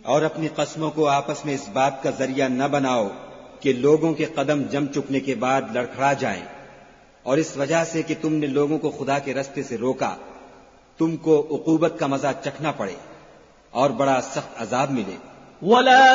और अपनी कस्मों को आपस में इस बात का जरिया न बनाओ कि लोगों के कदम जम चुकने के बाद लड़खड़ा जाएं, और इस वजह से कि तुमने लोगों को खुदा के रास्ते से रोका, तुमको उकूबत का मजा चखना पड़े और बड़ा सख्त अजाब मिले।